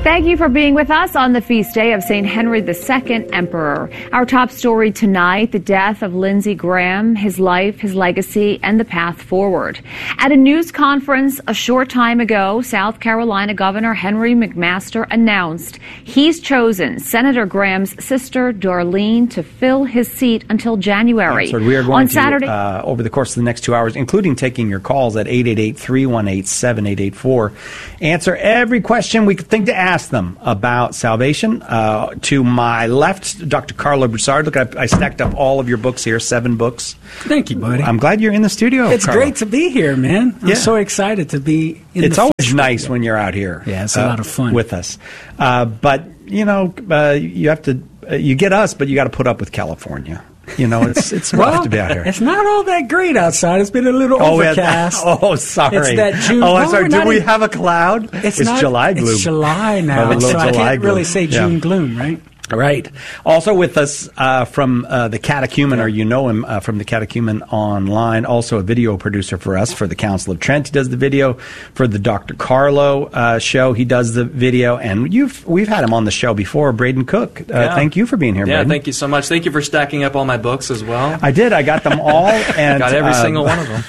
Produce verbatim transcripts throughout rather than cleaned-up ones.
Thank you for being with us on the feast day of Saint Henry the Second, Emperor. Our top story tonight, the death of Lindsey Graham, his life, his legacy, and the path forward. At a news conference a short time ago, South Carolina Governor Henry McMaster announced he's chosen Senator Graham's sister, Darlene, to fill his seat until January. So we are going on to, Saturday, uh, over the course of the next two hours, including taking your calls at eight eight eight, three one eight, seven eight eight four, answer every question we could think to ask them about salvation. Uh, to my left, Doctor Carlo Broussard. Look, I, I stacked up all of your books here, seven books. Thank you, buddy. I'm glad you're in the studio. It's Carlo. great to be here, man. I'm Yeah. so excited to be in It's the always flesh nice with you. when you're out here. Yeah, it's a uh, lot of fun. with us. Uh, but, you know, uh, you have to, uh, you get us, but you got to put up with California. You know, it's it's rough Well, to be out here. it's not all that great outside. It's been a little Oh, yeah, overcast. oh, sorry. It's that June. Oh, I'm no, sorry. we're Do not we in- have a cloud? It's, It's not, July gloom. It's July now, Oh, a so little I July can't really gloom. say Yeah. June gloom, right? Right. Also with us uh, from uh, the Catechumen, or you know him uh, from the Catechumen Online, also a video producer for us for the Council of Trent. He does the video for the Doctor Carlo uh, show. He does the video, and you've we've had him on the show before, Braden Cook. Uh, Yeah. Thank you for being here, Yeah, Braden. thank you so much. Thank you for stacking up all my books as well. I did. I got them all. And Got every uh, single one of them.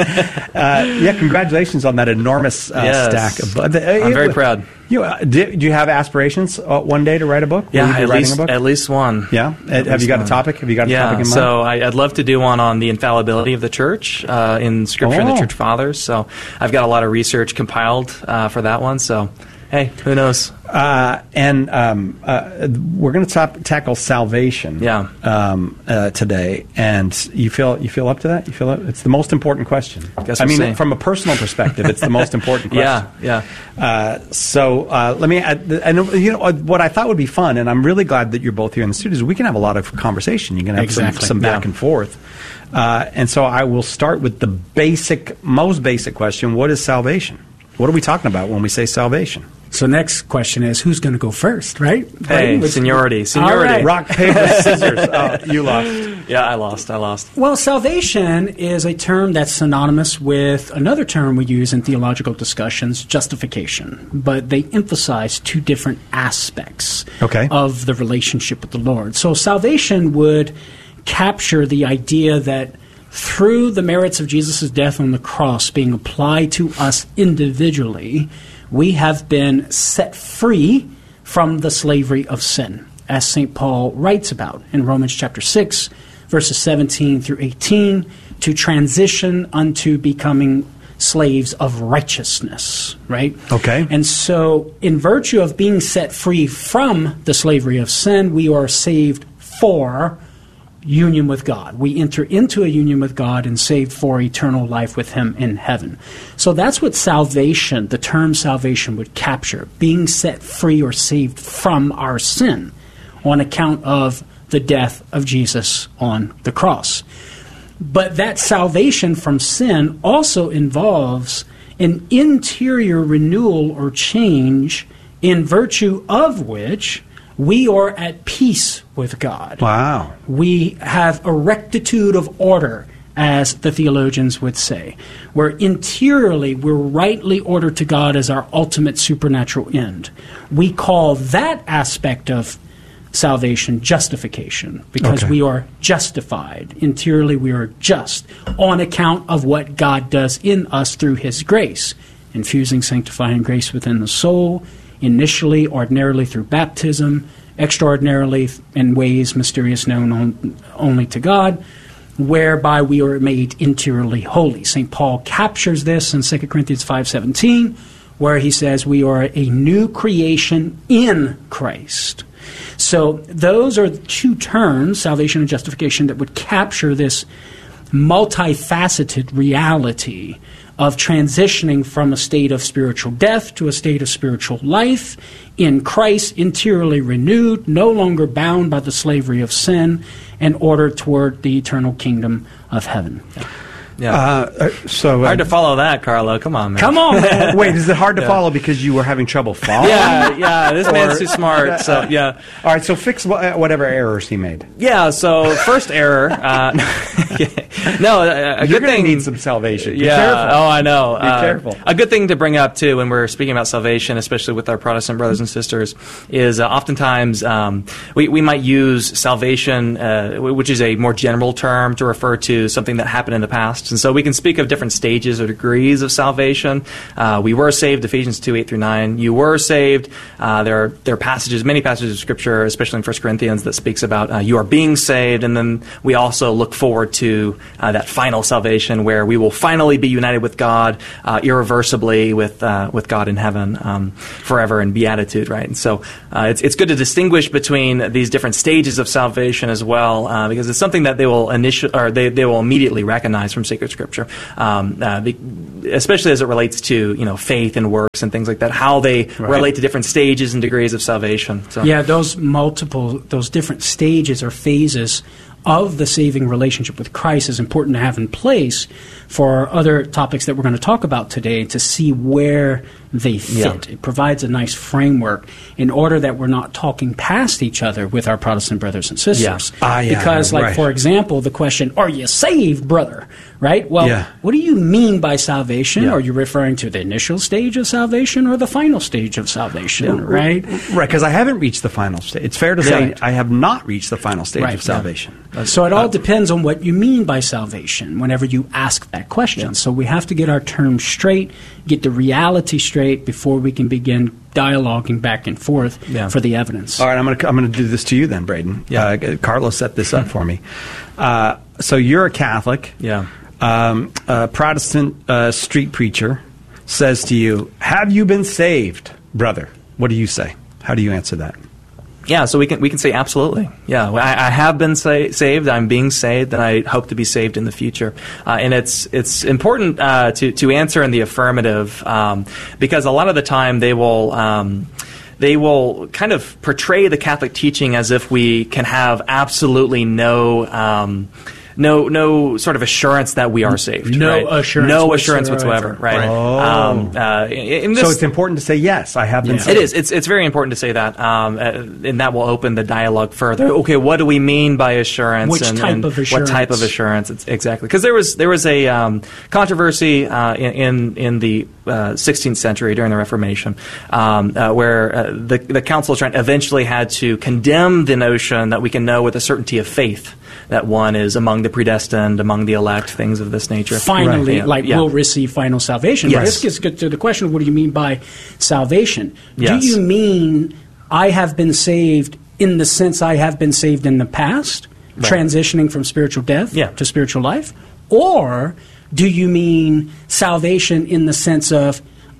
uh, yeah, congratulations on that enormous uh, Yes. stack of books. I'm very proud. You, uh, do, do you have aspirations uh, one day to write a book? Will Yeah, you be at writing least a book? at least one. Yeah. At Have you least got one. a topic? Have you got a yeah, topic in mind? so I, I'd love to do one on the infallibility of the church uh, in Scripture and Oh. the Church Fathers. So I've got a lot of research compiled uh, for that one. So, hey, who knows? Uh, and um, uh, we're going to tackle salvation. Yeah. Um, uh, today, and you feel you feel up to that? You feel it? It's the most important question. Guess I we'll mean, see. from a personal perspective, it's the most important question. Yeah, yeah. Uh, so uh, let me add, and you know what I thought would be fun, and I'm really glad that you're both here in the studio. Is we can have a lot of conversation. You can have Exactly. some, some back Yeah. and forth. Uh, and so I will start with the basic, most basic question: what is salvation? What are we talking about when we say salvation? So next question is, who's going to go first, right? Hey, Which- seniority, seniority. All right. Rock, paper, scissors. Oh, you lost. Yeah, I lost. I lost. Well, salvation is a term that's synonymous with another term we use in theological discussions, justification. But they emphasize two different aspects Okay. of the relationship with the Lord. So salvation would capture the idea that through the merits of Jesus' death on the cross being applied to us individually, we have been set free from the slavery of sin, as Saint Paul writes about in Romans chapter six, verses seventeen through eighteen, to transition unto becoming slaves of righteousness, right? Okay. And so, in virtue of being set free from the slavery of sin, we are saved for union with God. We enter into a union with God and saved for eternal life with Him in heaven. So that's what salvation, the term salvation, would capture, being set free or saved from our sin on account of the death of Jesus on the cross. But that salvation from sin also involves an interior renewal or change in virtue of which we are at peace with God. Wow. We have a rectitude of order, as the theologians would say, where interiorly we're rightly ordered to God as our ultimate supernatural end. We call that aspect of salvation justification, because Okay. we are justified. Interiorly we are just on account of what God does in us through His grace, infusing sanctifying grace within the soul, initially, ordinarily through baptism, extraordinarily in ways mysterious known on, only to God, whereby we are made interiorly holy. Saint Paul captures this in Second Corinthians five seventeen, where he says we are a new creation in Christ. So those are two terms, salvation and justification, that would capture this multifaceted reality of transitioning from a state of spiritual death to a state of spiritual life in Christ, interiorly renewed, no longer bound by the slavery of sin, and ordered toward the eternal kingdom of heaven. Yeah. Uh, so uh, Hard to follow that, Carlo. Come on, man. Come on, man. Wait, is it hard to Yeah. follow because you were having trouble following? Yeah, yeah. This man's Or- too smart. So yeah, All right, so fix wha- whatever errors he made. yeah. So first error. Uh, no, a, a You're good going to thing. need some salvation. Be yeah. careful. Oh, I know. Be uh, careful. A good thing to bring up too when we're speaking about salvation, especially with our Protestant brothers and sisters, is uh, oftentimes um, we we might use salvation, uh, which is a more general term to refer to something that happened in the past, and so we can speak of different stages or degrees of salvation. Uh, we were saved, Ephesians two eight through nine. You were saved. Uh, there are there are passages, many passages of Scripture, especially in First Corinthians, that speaks about uh, you are being saved, and then we also look forward to uh, that final salvation where we will finally be united with God uh, irreversibly with uh, with God in heaven um, forever in beatitude, right? And so uh, it's it's good to distinguish between these different stages of salvation as well, uh, because it's something that they will initial or they, they will immediately recognize from sacred Scripture, um, uh, be, especially as it relates to you know faith and works and things like that, how they right. relate to different stages and degrees of salvation. So. Yeah, those multiple, those different stages or phases of the saving relationship with Christ is important to have in place for other topics that we're going to talk about today to see where they fit. Yeah. It provides a nice framework in order that we're not talking past each other with our Protestant brothers and sisters. Yeah. Ah, yeah, because, like, right. for example, the question, are you saved, brother? Right? Well, Yeah. what do you mean by salvation? Yeah. Are you referring to the initial stage of salvation or the final stage of salvation, Yeah. right? Right, because I haven't reached the final stage. It's fair to say Right. I have not reached the final stage Right, of yeah. salvation. So it all Uh, depends on what you mean by salvation whenever you ask that question. So we have to get our terms straight, get the reality straight before we can begin dialoguing back and forth Yeah. for the evidence. All right, I'm going to I'm going to do this to you then, Braden. Yeah. Uh, Carlos set this up for me. Uh, so you're a Catholic. Yeah. Um, a Protestant uh, street preacher says to you, "Have you been saved, brother?" What do you say? How do you answer that? Yeah, so we can we can say absolutely. Yeah, I, I have been sa- saved. I'm being saved, and I hope to be saved in the future. Uh, and it's it's important uh, to to answer in the affirmative um, because a lot of the time they will. Um, They will kind of portray the Catholic teaching as if we can have absolutely no um, no no sort of assurance that we are saved. No right? assurance no assurance whatsoever. whatsoever. Right. Oh. Um, uh, in this, So it's important to say yes. I have been Yeah. saved. it is. It's it's very important to say that, um, uh, and that will open the dialogue further. Okay, what do we mean by assurance? Which and, type and of What type of assurance? assurance? It's, exactly, because there was there was a um, controversy uh, in, in in the uh, sixteenth century during the Reformation, um, uh, where uh, the the Council of Trent eventually had to condemn the notion that we can know with a certainty of faith that one is among the predestined, among the elect, things of this nature. Finally, Right. like Yeah. we'll receive final salvation. But Yes. this gets good to the question of what do you mean by salvation? Yes. Do you mean I have been saved in the sense I have been saved in the past, Right. transitioning from spiritual death Yeah. to spiritual life? Or do you mean salvation in the sense of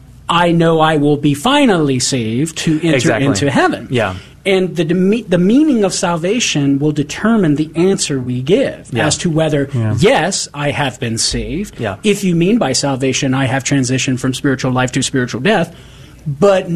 I know I will be finally saved to enter Exactly. into heaven? Yeah. And the deme- the meaning of salvation will determine the answer we give Yeah. as to whether, yes, I have been saved. Yeah. If you mean by salvation, I have transitioned from spiritual life to spiritual death. But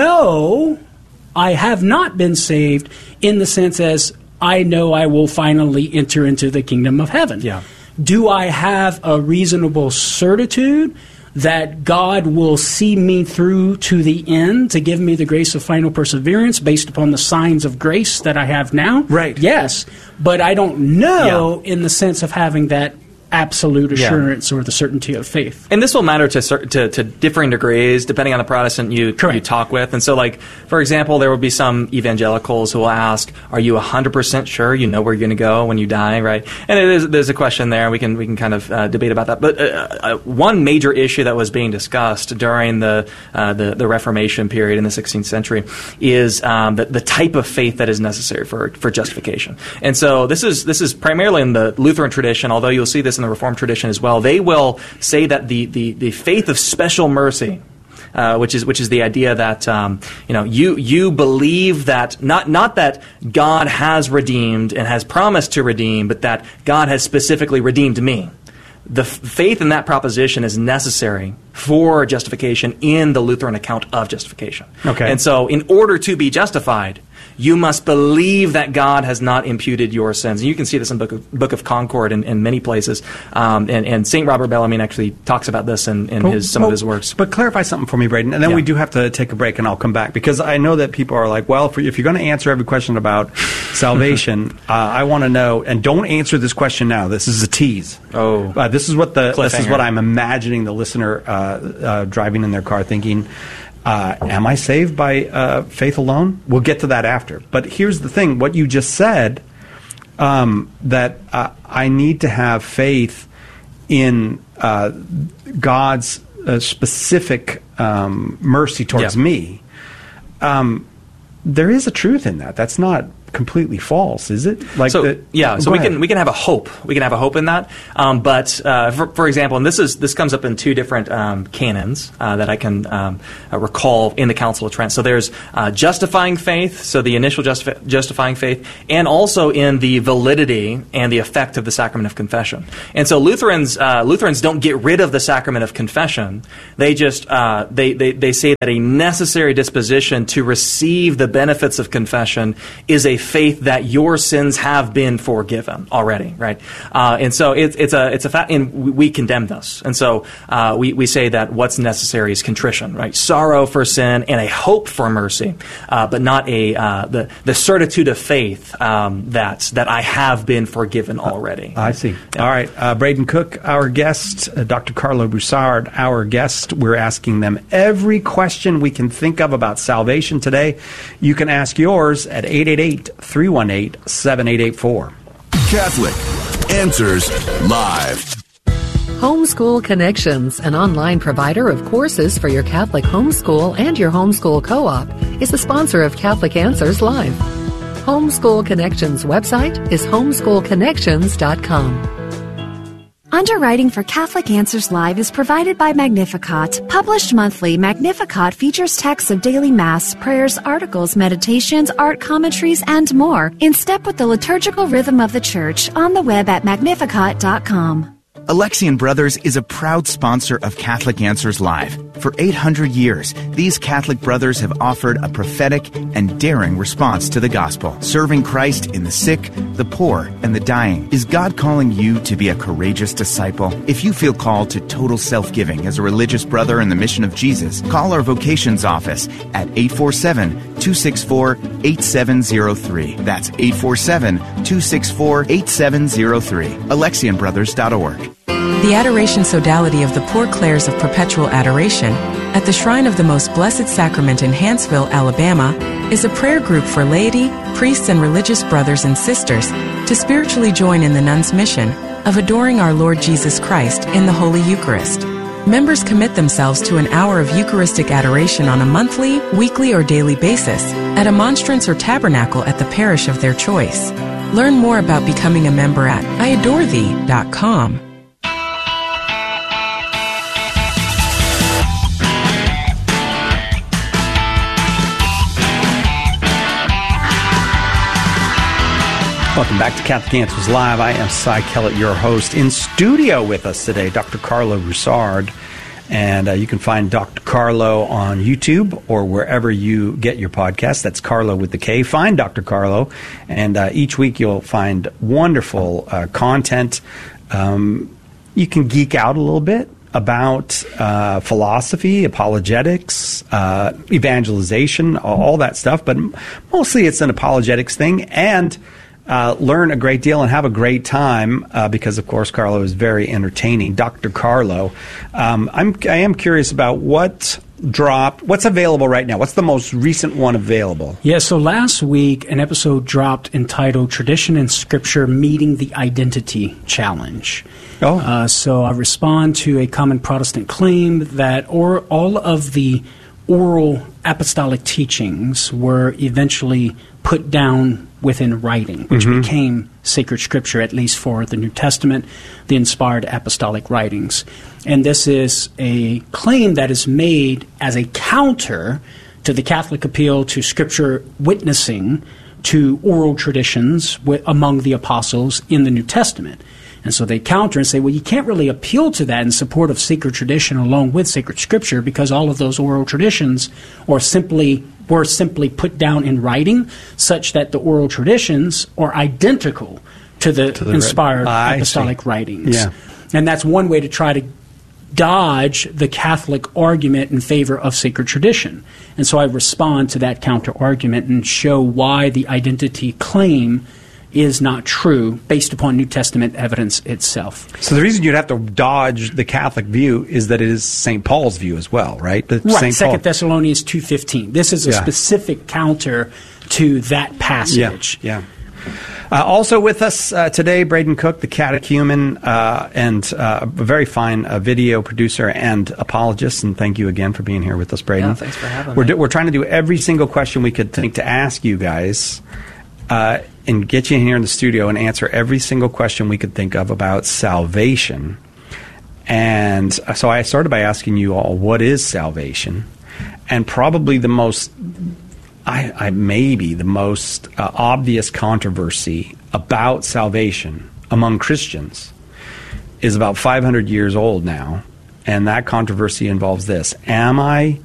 no, I have not been saved in the sense as I know I will finally enter into the kingdom of heaven. Yeah. Do I have a reasonable certitude that God will see me through to the end to give me the grace of final perseverance based upon the signs of grace that I have now? Right. Yes, but I don't know in the sense of having that absolute assurance or the certainty of faith. And this will matter to, cer- to to differing degrees depending on the Protestant you Correct. you talk with. And so, like, for example, there will be some evangelicals who will ask, "Are you one hundred percent sure you know where you're going to go when you die?" Right? And it is, there's a question there. We can we can kind of uh, debate about that. But uh, uh, one major issue that was being discussed during the uh, the, the Reformation period in the sixteenth century is um, the, the type of faith that is necessary for for justification. And so this is this is primarily in the Lutheran tradition, although you'll see this in the Reformed tradition as well. They will say that the the, the faith of special mercy, uh, which is which is the idea that um, you know you you believe that not not that God has redeemed and has promised to redeem, but that God has specifically redeemed me. The f- faith in that proposition is necessary for justification in the Lutheran account of justification. Okay. And so, in order to be justified, You must believe that God has not imputed your sins. And you can see this in Book of, Book of Concord in, in many places. Um, and, and Saint Robert Bellarmine actually talks about this in, in his, some well, of his works. But clarify something for me, Braden, and then Yeah. we do have to take a break, and I'll come back, because I know that people are like, well, if, if you're going to answer every question about salvation, uh, I want to know, and don't answer this question now. This is a tease. Oh. Uh, this is what the this is Cliffhanger. what I'm imagining the listener uh, uh, driving in their car thinking, uh, am I saved by uh, faith alone? We'll get to that after. But here's the thing. What you just said, um, that uh, I need to have faith in uh, God's uh, specific um, mercy towards Yeah. me. Um, there is a truth in that. That's not completely false, is it? Like, so the, yeah, so go we ahead. can we can have a hope. We can have a hope in that. Um, but uh, for, for example, and this is this comes up in two different um, canons uh, that I can um, uh, recall in the Council of Trent. So there's uh, justifying faith, so the initial justi- justifying faith, and also in the validity and the effect of the sacrament of confession. And so Lutherans uh, Lutherans don't get rid of the sacrament of confession. They just uh, they, they they say that a necessary disposition to receive the benefits of confession is a faith that your sins have been forgiven already, right? Uh, and so it's it's a it's a fact, and we, we condemn this. And so uh, we we say that what's necessary is contrition, right? Sorrow for sin and a hope for mercy, uh, but not a uh, the the certitude of faith um, that that I have been forgiven already. I see. All right. Uh, Braden Cook, our guest, uh, Doctor Carlo Broussard, our guest. We're asking them every question we can think of about salvation today. You can ask yours at eight eight eight, three one eight, seven eight eight four. Catholic Answers Live. Homeschool Connections, an online provider of courses for your Catholic homeschool and your homeschool co-op, is the sponsor of Catholic Answers Live. Homeschool Connections website is homeschool connections dot com. Underwriting for Catholic Answers Live is provided by Magnificat. Published monthly, Magnificat features texts of daily Mass, prayers, articles, meditations, art commentaries, and more, in step with the liturgical rhythm of the Church, on the web at magnificat dot com. Alexian Brothers is a proud sponsor of Catholic Answers Live. For eight hundred years, these Catholic brothers have offered a prophetic and daring response to the gospel, serving Christ in the sick, the poor, and the dying. Is God calling you to be a courageous disciple? If you feel called to total self-giving as a religious brother in the mission of Jesus, call our vocations office at eight four seven, two six four, eight seven zero three. That's eight four seven, two six four, eight seven zero three. alexian brothers dot org. The Adoration Sodality of the Poor Clares of Perpetual Adoration at the Shrine of the Most Blessed Sacrament in Hanceville, Alabama, is a prayer group for laity, priests, and religious brothers and sisters to spiritually join in the nuns' mission of adoring our Lord Jesus Christ in the Holy Eucharist. Members commit themselves to an hour of Eucharistic adoration on a monthly, weekly, or daily basis at a monstrance or tabernacle at the parish of their choice. Learn more about becoming a member at I adore thee dot com. Welcome back to Catholic Answers Live. I am Cy Kellett, your host. In studio with us today, Doctor Carlo Broussard. And uh, you can find Doctor Carlo on YouTube or wherever you get your podcast. That's Carlo with the K. Find Doctor Carlo. And uh, each week you'll find wonderful uh, content. Um, you can geek out a little bit about uh, philosophy, apologetics, uh, evangelization, all that stuff. But mostly it's an apologetics thing. And Uh, learn a great deal and have a great time uh, because, of course, Carlo is very entertaining. Doctor Carlo, um, I'm, I am curious about what dropped, what's available right now. What's the most recent one available? Yeah, so last week, an episode dropped entitled Tradition and Scripture Meeting the Identity Challenge. Oh. Uh, so I respond to a common Protestant claim that or, all of the oral apostolic teachings were eventually put down within writing, which mm-hmm. became sacred scripture, at least for the New Testament, the inspired apostolic writings. And this is a claim that is made as a counter to the Catholic appeal to scripture witnessing to oral traditions w- among the apostles in the New Testament. And so they counter and say, well, you can't really appeal to that in support of sacred tradition along with sacred scripture because all of those oral traditions are simply were simply put down in writing such that the oral traditions are identical to the, to the inspired writ- apostolic writings. Yeah. And that's one way to try to dodge the Catholic argument in favor of sacred tradition. And so I respond to that counter-argument and show why the identity claim is not true based upon New Testament evidence itself. So the reason you'd have to dodge the Catholic view is that it is Saint Paul's view as well, right? But Right, Saint Second Paul- Thessalonians two fifteen. This is a Yeah. specific counter to that passage. Yeah, yeah. Uh, also with us uh, today, Braden Cook, the catechumen, uh, and uh, a very fine uh, video producer and apologist. And thank you again for being here with us, Braden. Yeah, thanks for having we're me. Do, we're trying to do every single question we could think to ask you guys uh, and get you in here in the studio and answer every single question we could think of about salvation. And so I started by asking you all, what is salvation? And probably the most... I, I maybe the most uh, obvious controversy about salvation among Christians is about five hundred years old now, and that controversy involves this: am I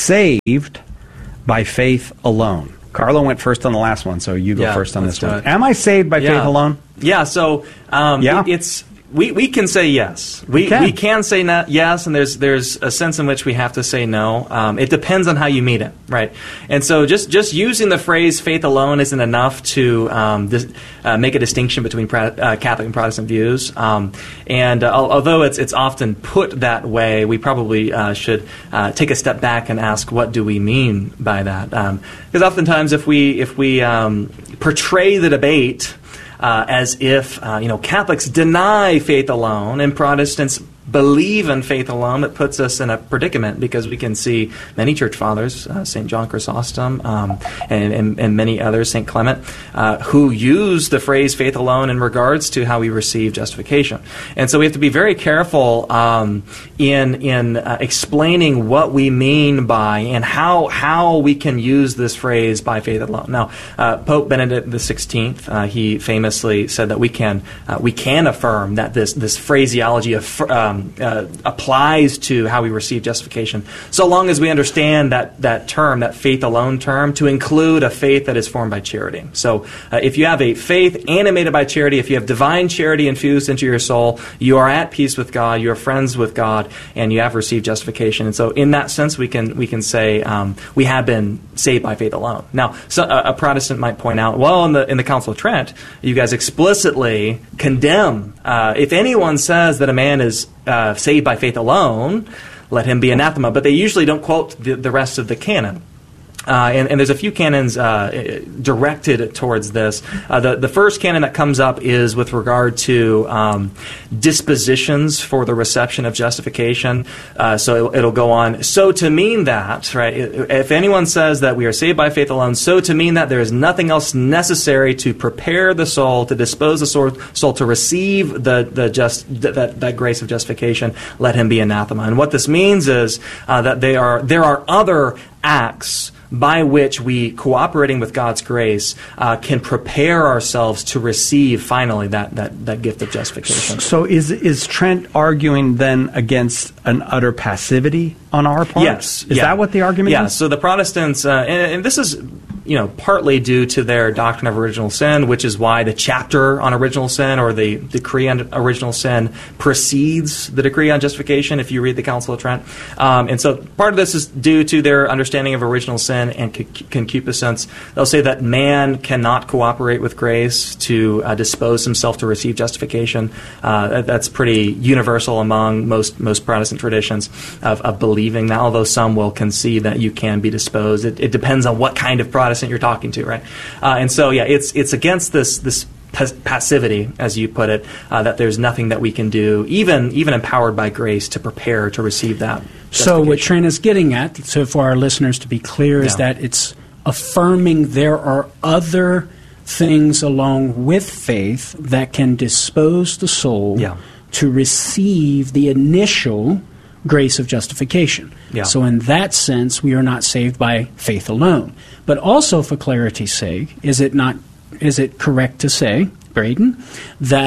saved by faith alone? Carlo went first on the last one, so you go Yeah, first on let's this do one. it. Am I saved by Yeah. faith alone? Yeah, so um, Yeah? it- it's we, we can say yes. We can. we can say not yes, and there's there's a sense in which we have to say no. Um, it depends on how you meet it, right? And so just just using the phrase "faith alone" isn't enough to um, dis- uh, make a distinction between pra- uh, Catholic and Protestant views. Um, and uh, al- although it's it's often put that way, we probably uh, should uh, take a step back and ask, what do we mean by that? Because oftentimes, if we if we um, portray the debate Uh, as if uh, you know Catholics deny faith alone and Protestants believe in faith alone, it puts us in a predicament, because we can see many church fathers, uh, Saint John Chrysostom um, and, and, and many others, Saint Clement, uh, who use the phrase faith alone in regards to how we receive justification. And so we have to be very careful um, in in uh, explaining what we mean by and how how we can use this phrase by faith alone. Now, uh, Pope Benedict the sixteenth, uh, he famously said that we can uh, we can affirm that this this phraseology of um, Uh, applies to how we receive justification, so long as we understand that that term, that faith alone term, to include a faith that is formed by charity. So uh, if you have a faith animated by charity, if you have divine charity infused into your soul, you are at peace with God, you are friends with God, and you have received justification. And so in that sense, we can we can say um, we have been saved by faith alone. Now, so a, a Protestant might point out, well, in the in the Council of Trent, you guys explicitly condemn, uh, if anyone says that a man is Uh, saved by faith alone, let him be anathema. But they usually don't quote the, the rest of the canon. Uh, and, and there's a few canons uh, directed towards this. Uh, the, the first canon that comes up is with regard to um, dispositions for the reception of justification. Uh, so it'll, it'll go on. So to mean that, right, if anyone says that we are saved by faith alone, so to mean that there is nothing else necessary to prepare the soul, to dispose the soul, soul to receive the, the just that, that grace of justification, let him be anathema. And what this means is uh, that they are there are other acts by which we, cooperating with God's grace, uh, can prepare ourselves to receive finally that, that, that gift of justification. So is is Trent arguing then against an utter passivity on our part? Yes. Is yeah. that what the argument yeah. is? So the Protestants, uh, and, and this is, you know, partly due to their doctrine of original sin, which is why the chapter on original sin or the decree on original sin precedes the decree on justification, if you read the Council of Trent. Um, and so part of this is due to their understanding of original sin and concupiscence. They'll say that man cannot cooperate with grace to uh, dispose himself to receive justification. Uh, that's pretty universal among most most Protestant traditions of, of believing that, although some will concede that you can be disposed. It, it depends on what kind of Protestant you're talking to, right? Uh, and so, yeah, it's it's against this this passivity, as you put it, uh, that there's nothing that we can do, even even empowered by grace, to prepare to receive that. So what Trent is getting at, so for our listeners to be clear, is Yeah. that it's affirming there are other things along with faith that can dispose the soul Yeah. to receive the initial grace of justification. Yeah. So in that sense, we are not saved by faith alone. But also, for clarity's sake, is it not is it correct to say, Braden, that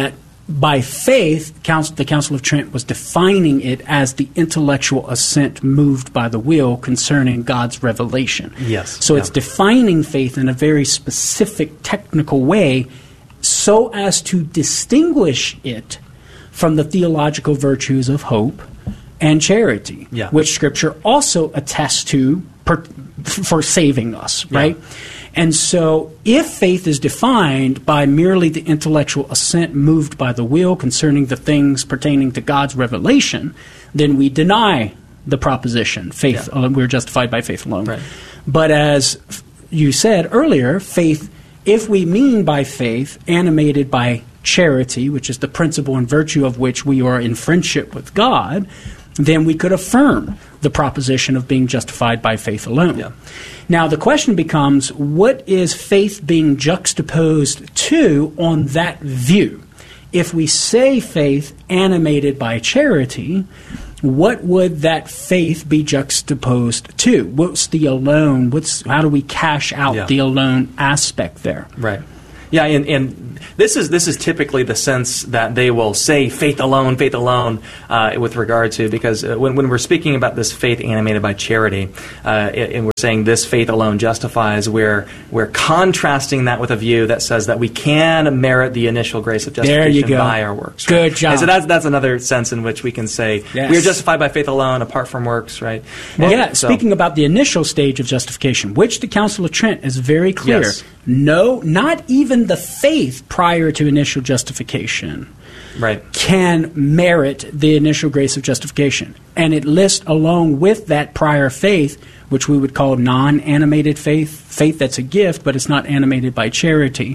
by faith, council, the Council of Trent was defining it as the intellectual assent moved by the will concerning God's revelation. Yes. So yeah. it's defining faith in a very specific, technical way so as to distinguish it from the theological virtues of hope and charity, yeah. which Scripture also attests to per, for saving us, right? Yeah. And so if faith is defined by merely the intellectual assent moved by the will concerning the things pertaining to God's revelation, then we deny the proposition, faith, yeah. we're justified by faith alone. Right. But as you said earlier, faith, if we mean by faith animated by charity, which is the principle and virtue of which we are in friendship with God, then we could affirm the proposition of being justified by faith alone. Yeah. Now, the question becomes, what is faith being juxtaposed to on that view? If we say faith animated by charity, what would that faith be juxtaposed to? What's the alone? What's how do we cash out yeah. the alone aspect there? Right. Yeah, and, and this is this is typically the sense that they will say faith alone, faith alone, uh, with regard to, because uh, when, when we're speaking about this faith animated by charity, uh, and we're saying this faith alone justifies, we're, we're contrasting that with a view that says that we can merit the initial grace of justification there you go. by our works. Good right? job. And so that's, that's another sense in which we can say yes. we are justified by faith alone, apart from works, right? Well, yeah, so, speaking about the initial stage of justification, which the Council of Trent is very clear. Yes. No, not even the faith prior to initial justification right. can merit the initial grace of justification. And it lists along with that prior faith, which we would call non-animated faith, faith that's a gift, but it's not animated by charity,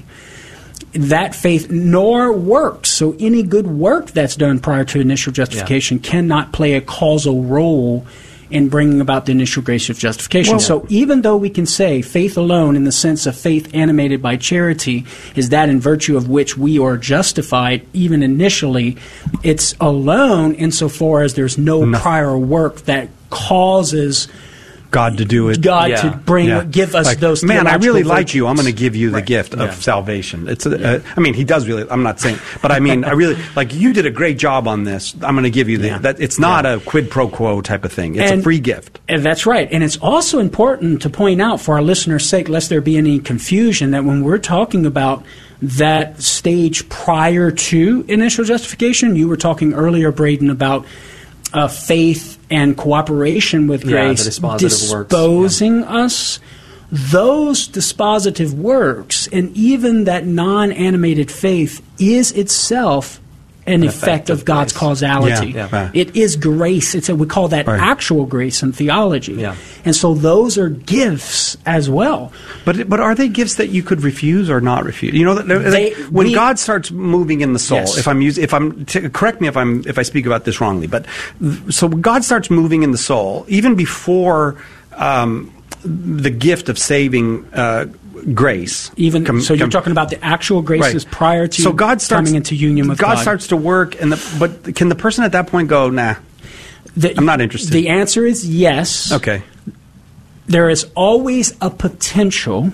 that faith nor works. So any good work that's done prior to initial justification yeah. cannot play a causal role in bringing about the initial grace of justification. Well, so even though we can say faith alone in the sense of faith animated by charity is that in virtue of which we are justified, even initially, it's alone insofar as there's no, no. prior work that causes God to do it. God yeah. to bring, yeah. give us like, those. Man, I really virtues. like you. I'm going to give you the right. gift yeah. of salvation. It's. A, yeah. uh, I mean, he does really. I'm not saying, but I mean, I really like you did a great job on this. I'm going to give you the. Yeah. That it's not yeah. a quid pro quo type of thing. It's and, a free gift. And that's right. And it's also important to point out, for our listeners' sake, lest there be any confusion, that when we're talking about that stage prior to initial justification, you were talking earlier, Braden, about uh, faith and cooperation with grace, yeah, disposing works. Yeah. us. Those dispositive works, and even that non-animated faith, is itself an, an effect, effect of, of God's causality. Yeah, yeah. It is grace. It's a, we call that right. actual grace in theology. Yeah. And so those are gifts as well. But but are they gifts that you could refuse or not refuse? You know, they, like when we, God starts moving in the soul. Yes. If I'm using, if I'm t- correct me if I'm if I speak about this wrongly. But so when God starts moving in the soul, even before um, the gift of saving. Uh, Grace, even com, so, you're com, talking about the actual graces right. prior to so God starts, coming into union with God. God starts to work, and the, but can the person at that point go, "Nah, the, I'm not interested"? The answer is yes. Okay. There is always a potential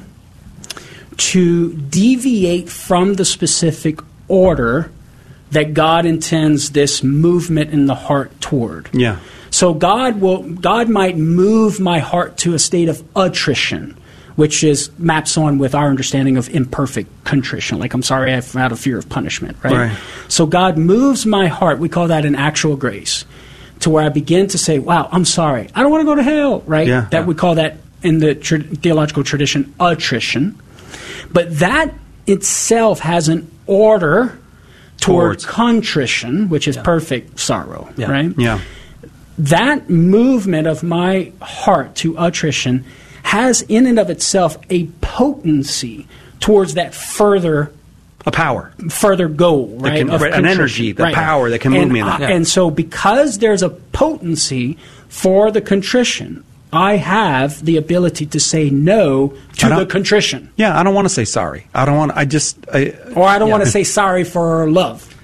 to deviate from the specific order that God intends this movement in the heart toward. Yeah. So God will. God might move my heart to a state of attrition, which is maps on with our understanding of imperfect contrition. Like, I'm sorry, I've out of fear of punishment, right? right? So God moves my heart. We call that an actual grace, to where I begin to say, wow, I'm sorry. I don't want to go to hell, right? Yeah. That we call that, in the tra- theological tradition, attrition. But that itself has an order toward Towards. contrition, which is yeah. perfect sorrow, yeah. right? Yeah. That movement of my heart to attrition has in and of itself a potency towards that further a power, further goal, right? Can, of right an energy, the right. power that can move and, me in that. Uh, and so because there's a potency for the contrition, I have the ability to say no to the contrition. Yeah, I don't want to say sorry. I don't want. I just. I, or I don't yeah. want to say sorry for love,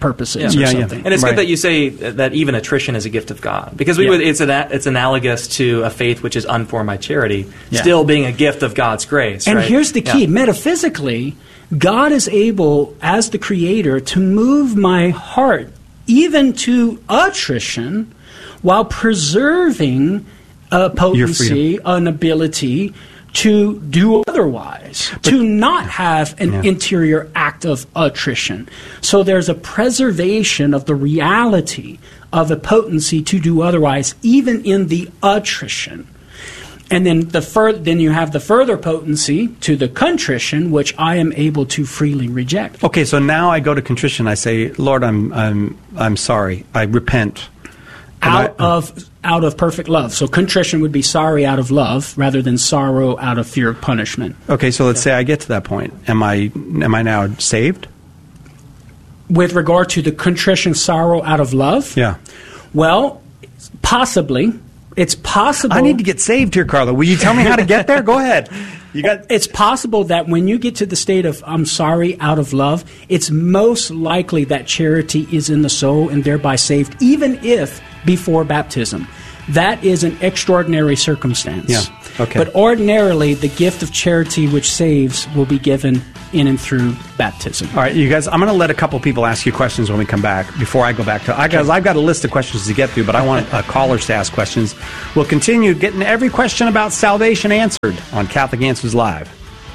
purposes Yeah. or Yeah, yeah. something. And it's Right. good that you say that even attrition is a gift of God, because we Yeah. would, it's an, it's analogous to a faith which is unformed by charity, Yeah. still being a gift of God's grace. And right? here's the key. Yeah. Metaphysically, God is able, as the Creator, to move my heart even to attrition while preserving a potency, an ability to do otherwise, but, to not have an yeah. interior act of attrition. So there's a preservation of the reality of a potency to do otherwise, even in the attrition. And then the fur- then you have the further potency to the contrition, which I am able to freely reject. Okay, so now I go to contrition. I say, Lord, I'm I'm I'm sorry. I repent. Am Out I- of out of perfect love. So contrition would be sorry out of love rather than sorrow out of fear of punishment. Okay, so let's say I get to that point. Am I am I now saved? With regard to the contrition sorrow out of love, Yeah. well, possibly. It's possible. I need to get saved here, Carla. Will you tell me how to get there? Go ahead. You got. It's possible that when you get to the state of I'm sorry out of love, it's most likely that charity is in the soul and thereby saved, even if before baptism. That is an extraordinary circumstance. Yeah. Okay. But ordinarily, the gift of charity which saves will be given in and through baptism. All right, you guys, I'm going to let a couple people ask you questions when we come back before I go back to... I guys, I've got a list of questions to get through, but I want uh, callers to ask questions. We'll continue getting every question about salvation answered on Catholic Answers Live.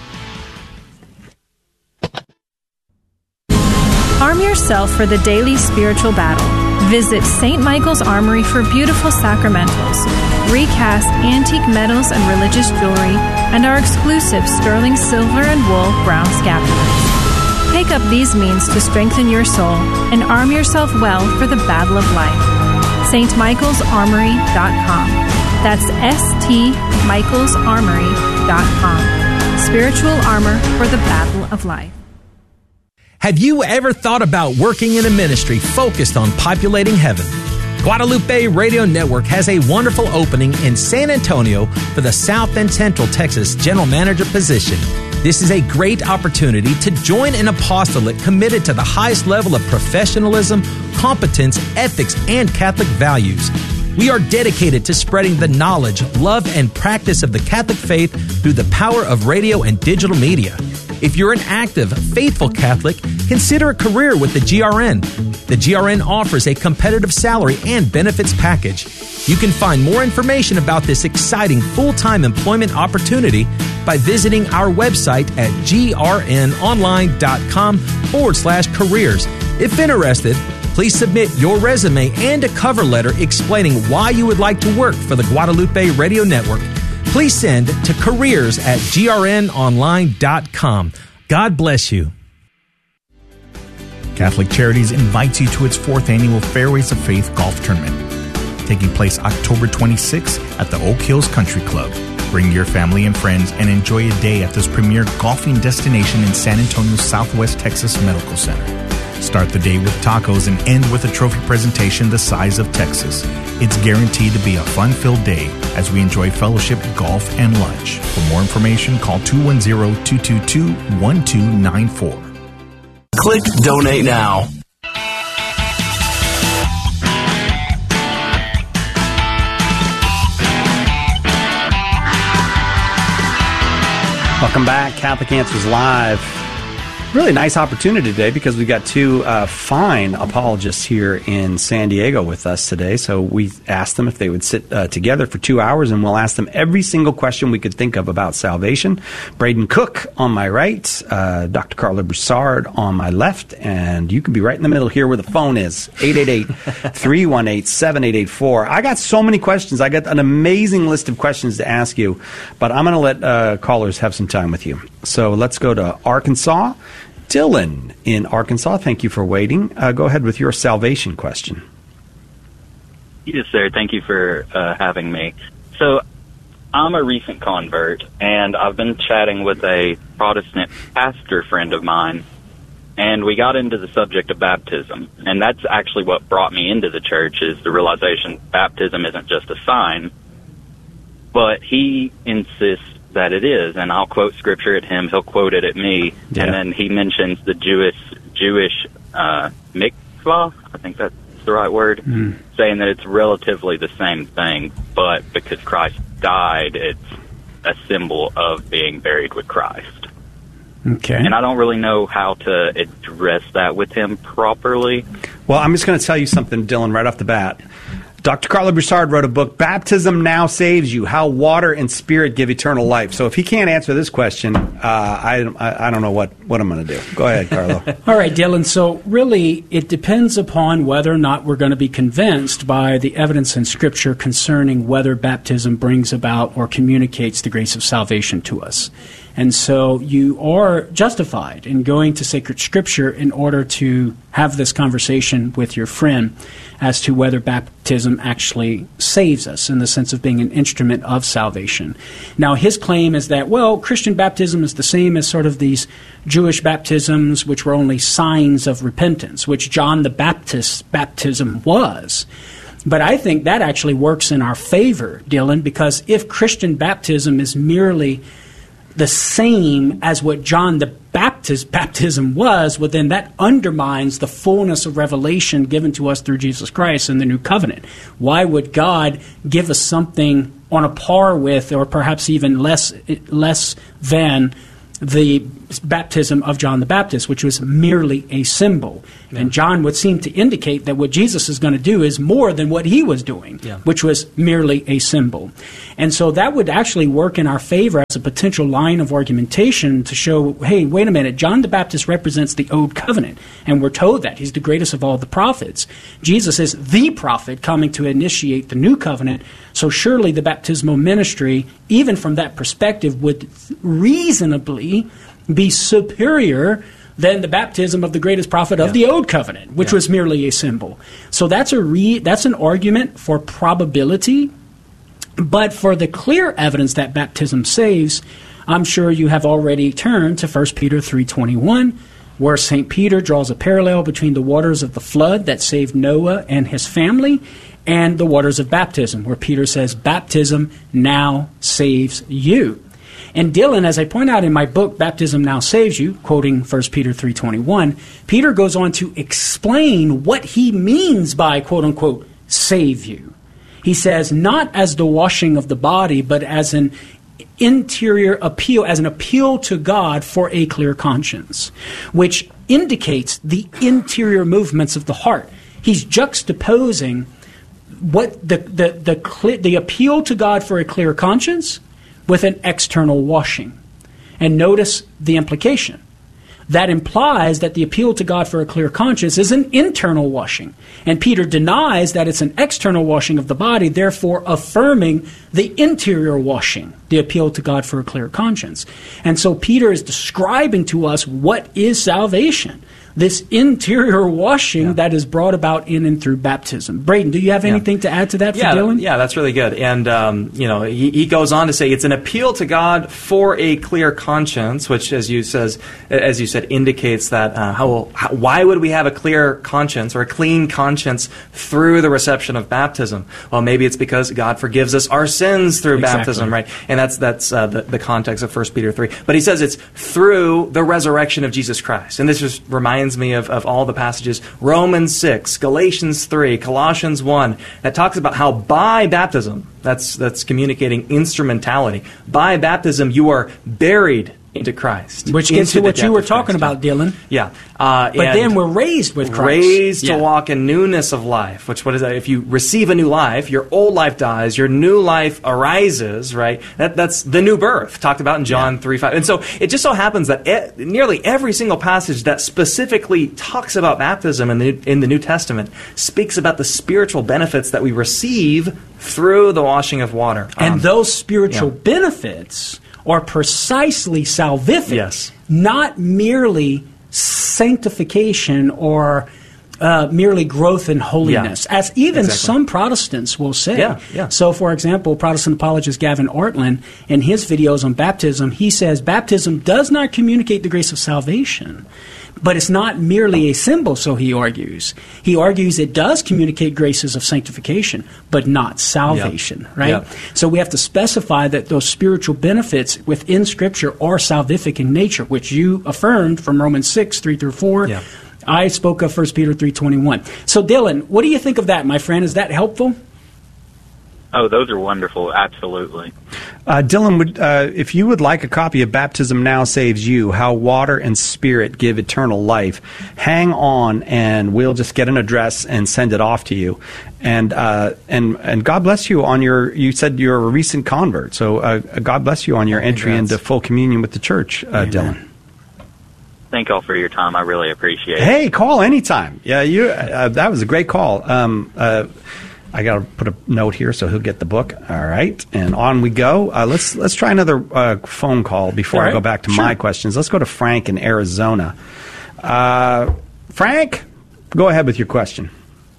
Arm yourself for the daily spiritual battle. Visit Saint Michael's Armory for beautiful sacramentals, recast antique metals and religious jewelry, and our exclusive sterling silver and wool brown scapulars. Take up these means to strengthen your soul and arm yourself well for the battle of life. S T Michaels Armory dot com. That's S T Michaels Armory dot com. Spiritual armor for the battle of life. Have you ever thought about working in a ministry focused on populating heaven? Guadalupe Radio Network has a wonderful opening in San Antonio for the South and Central Texas General Manager position. This is a great opportunity to join an apostolate committed to the highest level of professionalism, competence, ethics, and Catholic values. We are dedicated to spreading the knowledge, love, and practice of the Catholic faith through the power of radio and digital media. If you're an active, faithful Catholic, consider a career with the G R N. The G R N offers a competitive salary and benefits package. You can find more information about this exciting full-time employment opportunity by visiting our website at grnonline.com forward slash careers. If interested, please submit your resume and a cover letter explaining why you would like to work for the Guadalupe Radio Network. Please send to careers at grnonline dot com. God bless you. Catholic Charities invites you to its fourth annual Fairways of Faith Golf Tournament, taking place October twenty-sixth at the Oak Hills Country Club. Bring your family and friends and enjoy a day at this premier golfing destination in San Antonio's Southwest Texas Medical Center. Start the day with tacos and end with a trophy presentation the size of Texas. It's guaranteed to be a fun-filled day as we enjoy fellowship, golf, and lunch. For more information, call two one zero, two two two, one two nine four. Click Donate Now. Welcome back, Catholic Answers Live. Really nice opportunity today because we got two uh, fine apologists here in San Diego with us today. So we asked them if they would sit uh, together for two hours, and we'll ask them every single question we could think of about salvation. Braden Cook on my right, uh, Doctor Carla Broussard on my left, and you can be right in the middle here where the phone is, eight eight eight, three one eight, seven eight eight four. I got so many questions. I got an amazing list of questions to ask you, but I'm going to let uh, callers have some time with you. So let's go to Arkansas. Dylan in Arkansas, thank you for waiting. Uh, go ahead with your salvation question. Yes, sir. Thank you for uh, having me. So I'm a recent convert, and I've been chatting with a Protestant pastor friend of mine, and we got into the subject of baptism. And that's actually what brought me into the church, is the realization baptism isn't just a sign, but he insists that it is, and I'll quote scripture at him, he'll quote it at me, yeah. and then he mentions the Jewish Jewish uh, mik- mikvah, I think that's the right word, mm. saying that it's relatively the same thing, but because Christ died, it's a symbol of being buried with Christ. Okay. And I don't really know how to address that with him properly. Well, I'm just going to tell you something, Dylan, right off the bat. Doctor Carlo Broussard wrote a book, Baptism Now Saves You, How Water and Spirit Give Eternal Life. So if he can't answer this question, uh, I, I, I don't know what, what I'm going to do. Go ahead, Carlo. All right, Dylan. So really, it depends upon whether or not we're going to be convinced by the evidence in Scripture concerning whether baptism brings about or communicates the grace of salvation to us. And so you are justified in going to sacred Scripture in order to have this conversation with your friend as to whether baptism actually saves us in the sense of being an instrument of salvation. Now, his claim is that, well, Christian baptism is the same as sort of these Jewish baptisms, which were only signs of repentance, which John the Baptist's baptism was. But I think that actually works in our favor, Dylan, because if Christian baptism is merely the same as what John the Baptist's baptism was, well, then that undermines the fullness of revelation given to us through Jesus Christ in the New Covenant. Why would God give us something on a par with, or perhaps even less less than, the baptism of John the Baptist, which was merely a symbol? Yeah. And John would seem to indicate that what Jesus is going to do is more than what he was doing, yeah. which was merely a symbol. And so that would actually work in our favor as a potential line of argumentation to show, hey, wait a minute, John the Baptist represents the Old Covenant, and we're told that. He's the greatest of all the prophets. Jesus is the prophet coming to initiate the New Covenant, so surely the baptismal ministry, even from that perspective, would reasonably be superior than the baptism of the greatest prophet of yeah. the Old Covenant, which yeah. was merely a symbol. So that's a re- that's an argument for probability, but for the clear evidence that baptism saves, I'm sure you have already turned to First Peter three twenty-one, where Saint Peter draws a parallel between the waters of the flood that saved Noah and his family and the waters of baptism, where Peter says, baptism now saves you. And Dylan, as I point out in my book, Baptism Now Saves You, quoting First Peter three twenty-one, Peter goes on to explain what he means by, quote-unquote, save you. He says, not as the washing of the body, but as an interior appeal, as an appeal to God for a clear conscience, which indicates the interior movements of the heart. He's juxtaposing what the the the, the appeal to God for a clear conscience with an external washing. And notice the implication. That implies that the appeal to God for a clear conscience is an internal washing. And Peter denies that it's an external washing of the body, therefore affirming the interior washing, the appeal to God for a clear conscience. And so Peter is describing to us what is salvation. This interior washing yeah. that is brought about in and through baptism. Braden, do you have anything yeah. to add to that for yeah, Dylan? Yeah, that's really good. And, um, you know, he, he goes on to say it's an appeal to God for a clear conscience, which, as you says, as you said, indicates that uh, how, how why would we have a clear conscience or a clean conscience through the reception of baptism? Well, maybe it's because God forgives us our sins through exactly. baptism, right? And that's that's uh, the, the context of First Peter three. But he says it's through the resurrection of Jesus Christ. And this just reminds me of, of all the passages, Romans six, Galatians three, Colossians one, that talks about how by baptism, that's that's communicating instrumentality, by baptism you are buried into Christ. Which gets to what you were talking about, Dylan. Yeah. Uh, but then we're raised with Christ. Raised yeah. to walk in newness of life, which, what is that? If you receive a new life, your old life dies, your new life arises, right? That, that's the new birth, talked about in John yeah. three five. And so it just so happens that e- nearly every single passage that specifically talks about baptism in the, in the New Testament speaks about the spiritual benefits that we receive through the washing of water. And um, those spiritual yeah. benefits are precisely salvific, yes. not merely sanctification or uh, merely growth in holiness, yeah. as even exactly. some Protestants will say. Yeah, yeah. So, for example, Protestant apologist Gavin Ortlund, in his videos on baptism, he says baptism does not communicate the grace of salvation. But it's not merely a symbol, so he argues. He argues it does communicate graces of sanctification, but not salvation, yep. right? Yep. So we have to specify that those spiritual benefits within Scripture are salvific in nature, which you affirmed from Romans six, three through four. Yep. I spoke of First Peter three twenty-one. So, Dylan, what do you think of that, my friend? Is that helpful? Oh, those are wonderful. Absolutely. Uh, Dylan, would, uh, if you would like a copy of Baptism Now Saves You, How Water and Spirit Give Eternal Life, hang on and we'll just get an address and send it off to you. And uh, and and God bless you on your, you said you're a recent convert, so uh, God bless you on your entry Congrats. into full communion with the church, uh, Dylan. Thank y'all for your time. I really appreciate it. Hey, call anytime. Yeah, you. Uh, that was a great call. Um, uh, I got to put a note here so he'll get the book. All right, and on we go. Uh, let's let's try another uh, phone call before All right. I go back to Sure. my questions. Let's go to Frank in Arizona. Uh, Frank, go ahead with your question.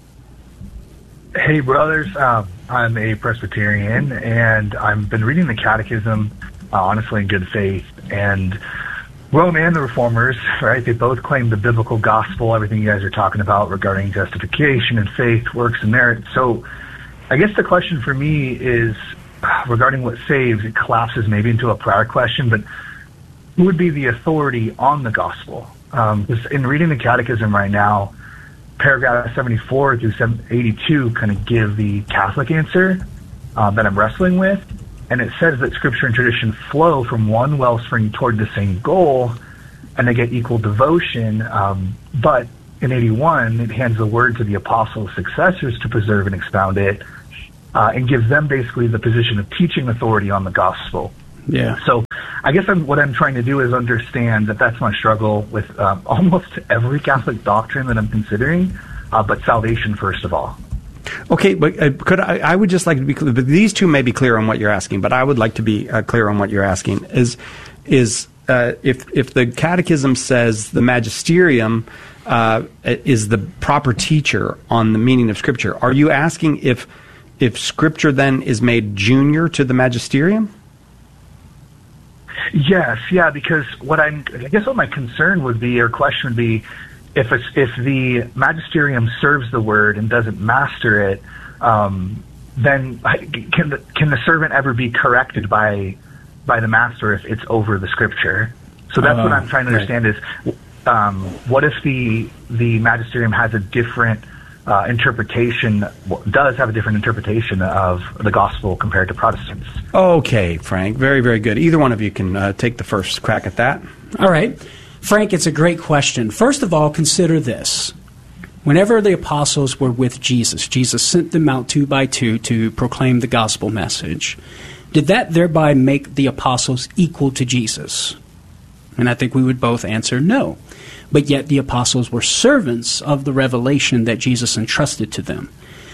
Hey, brothers. Um, I'm a Presbyterian, and I've been reading the Catechism, uh, honestly, in good faith. And Rome and the Reformers, right, they both claim the biblical gospel, everything you guys are talking about regarding justification and faith, works and merit. So I guess the question for me is uh, regarding what saves. It collapses maybe into a prior question, but who would be the authority on the gospel? Um, 'cause in reading the Catechism right now, paragraph seventy-four through eighty-two kind of give the Catholic answer uh, that I'm wrestling with. And it says that Scripture and tradition flow from one wellspring toward the same goal, and they get equal devotion. Um, but in eighty-one, it hands the word to the apostles' successors to preserve and expound it, uh, and gives them basically the position of teaching authority on the gospel. Yeah. So I guess I'm, what I'm trying to do is understand that that's my struggle with um, almost every Catholic doctrine that I'm considering, uh, but salvation first of all. Okay, but uh, could I, I would just like to be clear, but these two may be clear on what you're asking, but I would like to be uh, clear on what you're asking. Is is uh, if if the Catechism says the magisterium uh, is the proper teacher on the meaning of Scripture, are you asking if if Scripture then is made junior to the magisterium? Yes, yeah, because what I'm, I guess what my concern would be, or question would be, if it's, if the magisterium serves the word and doesn't master it, um, then can the, can the servant ever be corrected by by the master if it's over the Scripture? So that's uh, what I'm trying to understand right. is, um, what if the the magisterium has a different uh, interpretation, does have a different interpretation of the gospel compared to Protestants? Okay, Frank, very, very good. Either one of you can uh, take the first crack at that. All right. Frank, it's a great question. First of all, consider this. Whenever the apostles were with Jesus, Jesus sent them out two by two to proclaim the gospel message. Did that thereby make the apostles equal to Jesus? And I think we would both answer no. But yet the apostles were servants of the revelation that Jesus entrusted to them.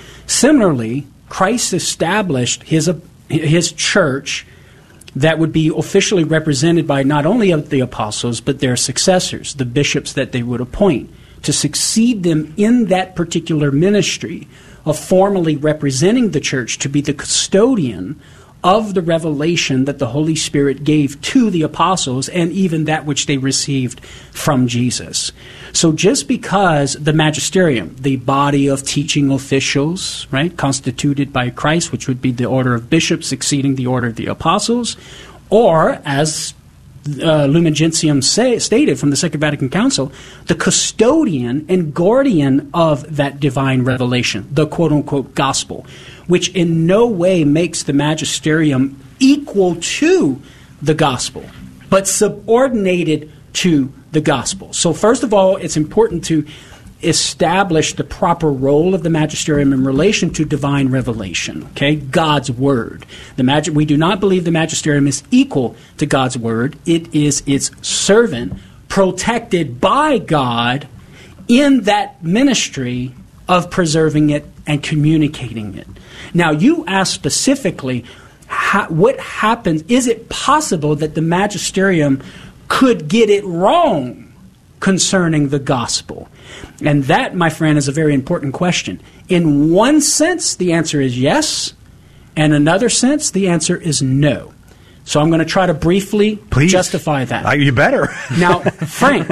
Similarly, Christ established his, his church that would be officially represented by not only of the apostles, but their successors, the bishops that they would appoint, to succeed them in that particular ministry of formally representing the church to be the custodian of the revelation that the Holy Spirit gave to the apostles and even that which they received from Jesus. So just because the magisterium, the body of teaching officials, right, constituted by Christ, which would be the order of bishops succeeding the order of the apostles, or as uh, Lumen Gentium say, stated from the Second Vatican Council, the custodian and guardian of that divine revelation, the quote-unquote gospel, which in no way makes the magisterium equal to the gospel, but subordinated to the gospel. So first of all, it's important to establish the proper role of the magisterium in relation to divine revelation, okay? God's word. The mag- we do not believe the magisterium is equal to God's word. It is its servant, protected by God in that ministry of preserving it and communicating it. Now, you asked specifically, ha- what happens? Is it possible that the magisterium could get it wrong concerning the gospel? And that, my friend, is a very important question. In one sense, the answer is yes. In another sense, the answer is no. So I'm going to try to briefly Please. justify that. Uh, you better. Now, Frank,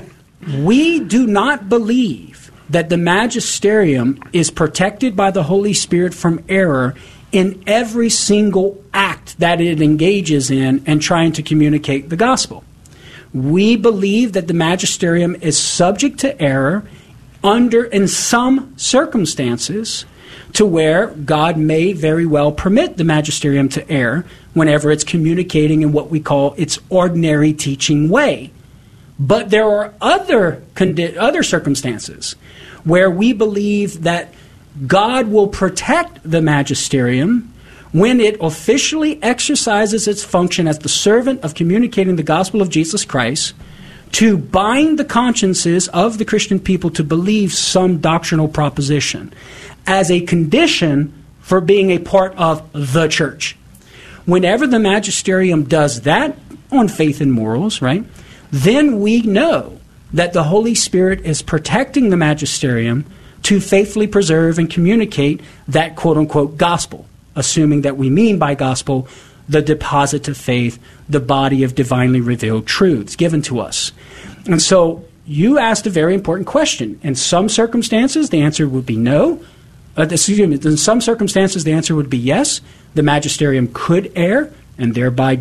we do not believe that the magisterium is protected by the Holy Spirit from error in every single act that it engages in and trying to communicate the gospel. We believe that the magisterium is subject to error under, in some circumstances, to where God may very well permit the magisterium to err whenever it's communicating in what we call its ordinary teaching way. But there are other condi- other circumstances where we believe that God will protect the magisterium when it officially exercises its function as the servant of communicating the gospel of Jesus Christ to bind the consciences of the Christian people to believe some doctrinal proposition as a condition for being a part of the church. Whenever the magisterium does that on faith and morals, right, then we know that the Holy Spirit is protecting the magisterium to faithfully preserve and communicate that quote-unquote gospel, assuming that we mean by gospel the deposit of faith, the body of divinely revealed truths given to us. And so you asked a very important question. In some circumstances, the answer would be no. Uh, excuse me, in some circumstances, the answer would be yes. The magisterium could err and thereby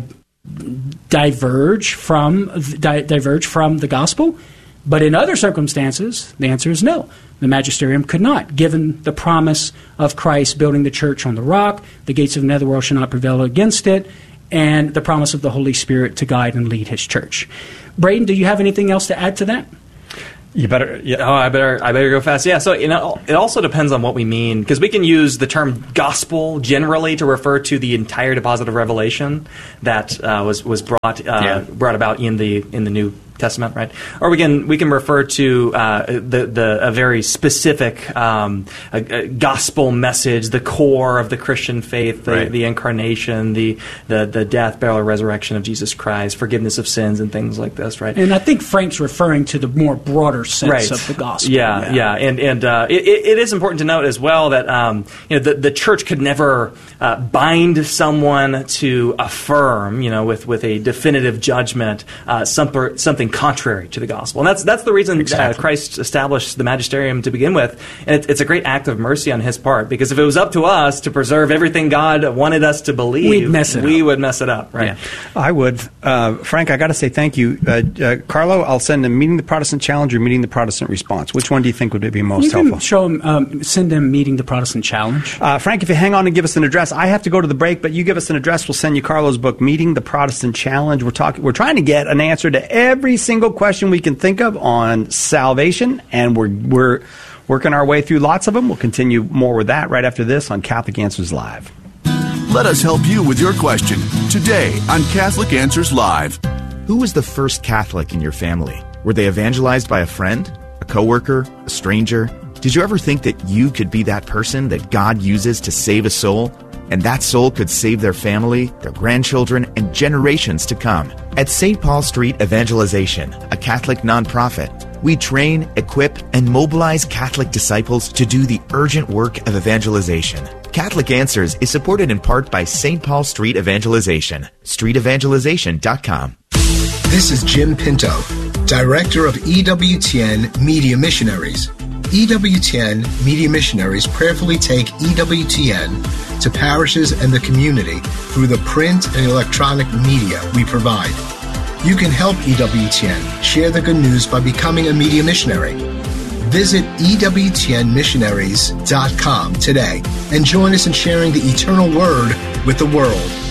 diverge from di- diverge from the gospel. But in other circumstances, the answer is no. The magisterium could not, given the promise of Christ building the church on the rock, the gates of the netherworld shall not prevail against it, and the promise of the Holy Spirit to guide and lead his church. Braden, do you have anything else to add to that? You better. Yeah. Oh, I better. I better go fast. Yeah. So you know, it also depends on what we mean, because we can use the term gospel generally to refer to the entire deposit of revelation that uh, was was brought uh, yeah. brought about in the in the New Testament, right? Or we can we can refer to uh, the the a very specific um, a, a gospel message, the core of the Christian faith, the, right. the incarnation, the, the the death, burial, resurrection of Jesus Christ, forgiveness of sins, and things like this, right? And I think Frank's referring to the more broader sense right. of the gospel. Yeah, yeah, yeah. and and uh, it, it is important to note as well that um, you know the the church could never uh, bind someone to affirm, you know, with with a definitive judgment, uh, some, something contrary to the gospel. And that's that's the reason exactly. uh, Christ established the magisterium to begin with. And it, it's a great act of mercy on his part, because if it was up to us to preserve everything God wanted us to believe, We'd mess it we up. would mess it up, right? Yeah. I would. Uh, Frank, I got to say thank you. Uh, uh, Carlo, I'll send him Meeting the Protestant Challenge or Meeting the Protestant Response. Which one do you think would be most you can helpful? Show him, um, send him Meeting the Protestant Challenge. Uh, Frank, if you hang on and give us an address, I have to go to the break, but you give us an address, we'll send you Carlo's book, Meeting the Protestant Challenge. We're talking. We're trying to get an answer to every single question we can think of on salvation, and we're we're working our way through lots of them. We'll continue more with that right after this on Catholic Answers Live. Let us help you with your question today on Catholic Answers Live. Who was the first Catholic in your family? Were they evangelized by a friend, a coworker, a stranger? Did you ever think that you could be that person that God uses to save a soul? And that soul could save their family, their grandchildren, and generations to come. At Saint Paul Street Evangelization, a Catholic nonprofit, we train, equip, and mobilize Catholic disciples to do the urgent work of evangelization. Catholic Answers is supported in part by Saint Paul Street Evangelization, street evangelization dot com. This is Jim Pinto, Director of E W T N Media Missionaries. E W T N Media Missionaries prayerfully take E W T N to parishes and the community through the print and electronic media we provide. You can help E W T N share the good news by becoming a media missionary. Visit E W T N missionaries dot com today and join us in sharing the eternal word with the world.